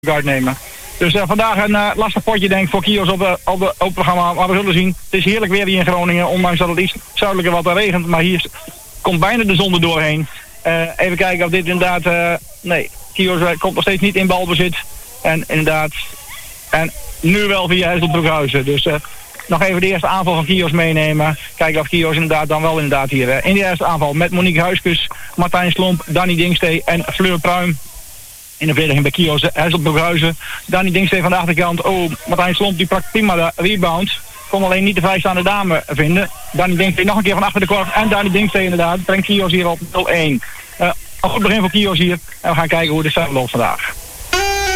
guard nemen. Dus vandaag een lastig potje denk ik voor Kios op het programma. Maar we zullen zien. Het is heerlijk weer hier in Groningen. Ondanks dat het iets zuidelijker wat regent. Maar hier komt bijna de zon er doorheen. Even kijken of dit inderdaad... nee, Kios komt nog steeds niet in balbezit. En inderdaad... En nu wel via Hesselbroekhuizen. Dus nog even de eerste aanval van Kios meenemen. Kijken of Kios inderdaad dan wel inderdaad hier... in de eerste aanval met Monique Huiskus, Martijn Slomp, Danny Dingstee en Fleur Pruim. In de verdediging bij Kios, Hesselbroekhuizen. Danny Dingstee van de achterkant. Oh, Martijn Slomp die pakt prima de rebound. Kon alleen niet de vrijstaande dame vinden. Danny Dingstee nog een keer van achter de korf. En Danny Dingstee inderdaad. Brengt Kios hier op 0-1. Een goed begin voor Kios hier. En we gaan kijken hoe de cijfer loopt vandaag.